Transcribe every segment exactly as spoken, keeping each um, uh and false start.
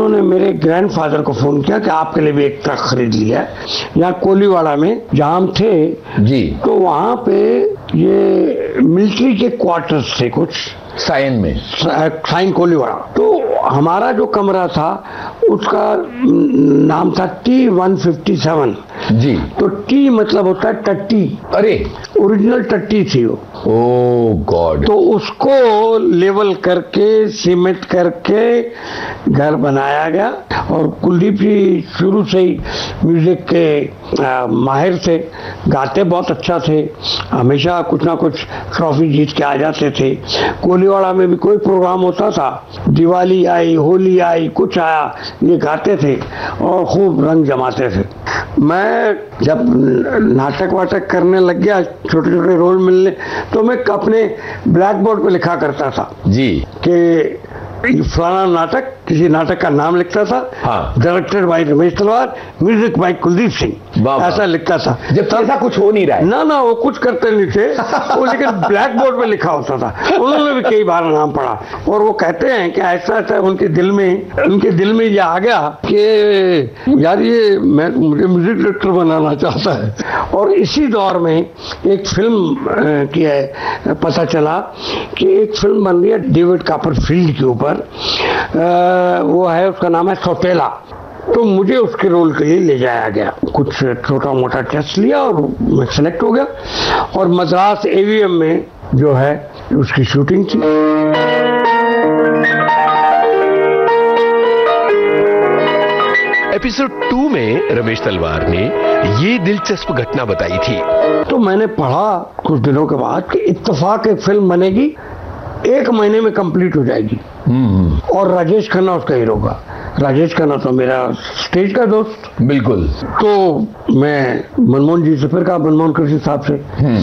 उन्होंने मेरे ग्रैंडफादर को फोन किया कि आपके लिए भी एक ट्रक खरीद लिया है। यहाँ कोलीवाड़ा में जहाँ हम थे जी, तो वहाँ पे ये मिलिट्री के क्वार्टर्स थे कुछ साइन में, साइन कोलीवाड़ा। तो हमारा जो कमरा था उसका नाम था टी वन फिफ्टी सेवन। जी, तो टी मतलब होता है टट्टी। अरे ओरिजिनल टट्टी थी वो। ओ गॉड। तो उसको लेवल करके सीमेंट करके घर बनाया गया। और कुलदीप जी शुरू से ही म्यूजिक के आ, माहिर थे, गाते बहुत अच्छा थे, हमेशा कुछ ना कुछ ट्रॉफी जीत के आ जाते थे। कोलीवाड़ा में भी कोई प्रोग्राम होता था, दिवाली आई, होली आई, कुछ आया, ये गाते थे और खूब रंग जमाते थे। मैं जब नाटक वाटक करने लग गया, छोटे छोटे रोल मिलने, तो मैं अपने ब्लैक बोर्ड पे लिखा करता था जी कि फलाना नाटक, किसी नाटक का नाम लिखता था, हाँ, डायरेक्टेड बाय रमेश तलवार, म्यूजिक बाय कुलदीप सिंह, ऐसा लिखता था। जब ऐसा कुछ हो नहीं रहा है ना ना वो कुछ करते नहीं थे वो, लेकिन ब्लैक बोर्ड पे लिखा होता था। उन्होंने भी कई बार नाम पढ़ा और वो कहते हैं कि ऐसा ऐसा उनके दिल में उनके दिल में ये आ गया कि यार ये मैं मुझे म्यूजिक डायरेक्टर बनाना चाहता है। और इसी दौर में एक फिल्म की है, पता चला कि एक फिल्म बन रही है डेविड कॉपरफील्ड के ऊपर, वो है, उसका नाम है सौतेला। तो मुझे उसके रोल के लिए ले जाया गया, कुछ छोटा मोटा टेस्ट लिया और मैं सेलेक्ट हो गया। और मद्रास एवीएम में जो है उसकी शूटिंग थी। एपिसोड टू में रमेश तलवार ने ये दिलचस्प घटना बताई थी। तो मैंने पढ़ा कुछ दिनों के बाद कि इत्तेफाक एक फिल्म बनेगी, एक महीने में कंप्लीट हो जाएगी और राजेश खन्ना उसका हीरो होगा। राजेश खन्ना तो मेरा स्टेज का दोस्त। बिल्कुल। तो मैं मनमोहन जी से फिर कहा, मनमोहन कृष्ण साहब से,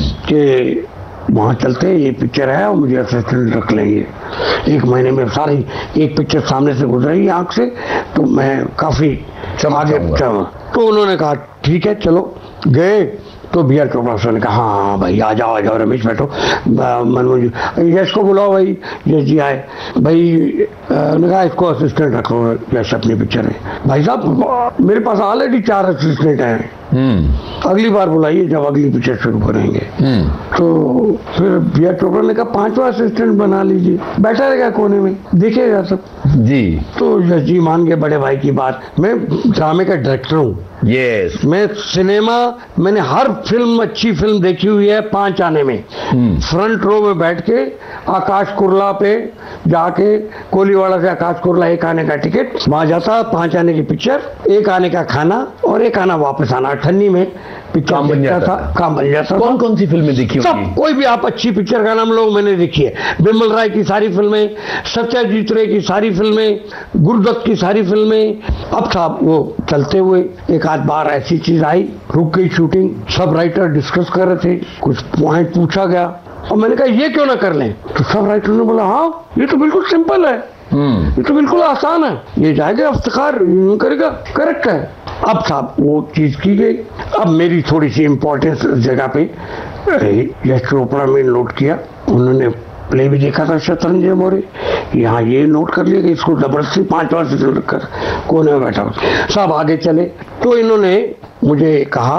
कि वहाँ चलते हैं, ये पिक्चर है और मुझे असिस्टेंट रख लेंगे। एक महीने में सारी एक पिक्चर सामने से गुजरेगी आंख से, तो मैं काफी आगे चला। तो उन्होंने कहा ठीक है चलो। गए तो बी आर चोपड़ा ने कहा हाँ हाँ भाई आ जाओ आ जाओ रमेश बैठो। मनमोहन जी, यश को बुलाओ भाई। यश जी आए, भाई ने कहा इसको असिस्टेंट रखो यश अपनी पिक्चर में। भाई साहब मेरे पास ऑलरेडी चार असिस्टेंट हैं, अगली बार बुलाइए जब अगली पिक्चर शुरू करेंगे। तो फिर बी आर चोपड़ा ने कहा पांचवा असिस्टेंट बना लीजिए, बैठा रहेगा कोने में देखेगा सब जी। तो यश जी मान गए बड़े भाई की बात। मैं ड्रामे का डायरेक्टर हूँ। यस। मैं सिनेमा, मैंने हर फिल्म अच्छी फिल्म देखी हुई है पांच आने में। फ्रंट रो में बैठ के आकाश कुरला पे जाके, कोलीवाड़ा से आकाश कुरला एक आने का टिकट, वहां जाता, पांच आने की पिक्चर, एक आने का खाना और एक आना वापस आना। अठन्नी में पिक्चर बन जाता था, काम बन जाता। कौन कौन सी फिल्में देखी सब, कोई भी आप अच्छी पिक्चर का नाम लोग मैंने देखी है। बिमल राय की सारी फिल्में, सत्यजीत रे की सारी फिल्में, गुरुदत्त की सारी फिल्में। अब साहब वो चलते हुए एक आध बार ऐसी चीज आई, रुक गई शूटिंग, सब राइटर डिस्कस कर रहे थे, कुछ पॉइंट पूछा गया और मैंने कहा ये क्यों ना कर लें। तो सब राइटर ने बोला हाँ ये तो बिल्कुल सिंपल है, ये तो बिल्कुल आसान है, ये जाएगा इफ्तिखार यूं करेगा, करेक्ट है। अब साहब वो चीज की गई। अब मेरी थोड़ी सी इम्पोर्टेंस जगह पे यश चोपड़ा में नोट किया, उन्होंने प्ले भी देखा था शतरंज मोरे, यहाँ ये नोट कर लिया कि इसको जबरदस्ती पांच बार से रखकर कोने में बैठा। साहब आगे चले तो इन्होंने मुझे कहा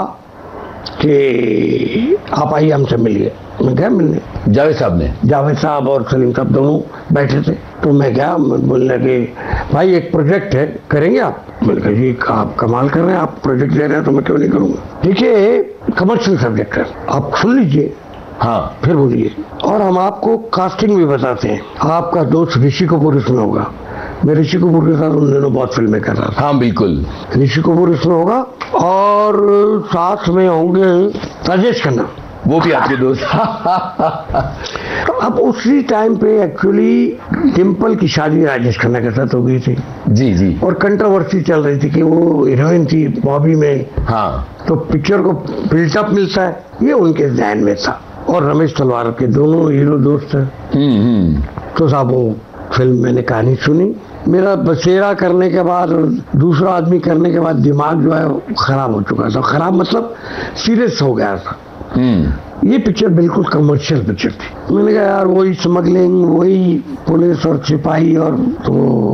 कि आप आइए हमसे मिलिए। मैं गया मिलने, जावेद साहब ने, जावेद साहब और सलीम साहब दोनों बैठे थे। तो मैं गया, बोलने लगे भाई एक प्रोजेक्ट है, करेंगे आप? मैंने कहा जी आप कमाल कर रहे हैं, आप प्रोजेक्ट ले रहे हैं तो मैं क्यों नहीं करूँगा। देखिए कमर्शियल सब्जेक्ट है, आप सुन लीजिए, हाँ फिर बोलिए। और हम आपको कास्टिंग भी बताते हैं। आपका दोस्त ऋषि कपूर इसमें होगा। मैं ऋषि कपूर के साथ उन दिनों बहुत फिल्में कर रहा था। हाँ बिल्कुल। ऋषि कपूर इसमें होगा और साथ में होंगे राजेश खन्ना, वो भी आपके दोस्त। अब उसी टाइम पे एक्चुअली डिम्पल की शादी राजेश खन्ना के साथ हो गई थी। जी जी। और कंट्रोवर्सी चल रही थी कि वो हीरोइन थी बॉबी में, हाँ तो पिक्चर को बिल्डअप मिलता है, ये उनके ध्यान में था। और रमेश तलवार के दोनों हीरो दोस्त हैं। तो साहब वो फिल्म मैंने कहानी सुनी, मेरा बसेरा करने के बाद और दूसरा आदमी करने के बाद दिमाग जो है खराब हो चुका था। खराब मतलब सीरियस हो गया था। ये पिक्चर बिल्कुल कमर्शियल पिक्चर थी। मैंने कहा यार वही स्मगलिंग, वही पुलिस और सिपाही, और तो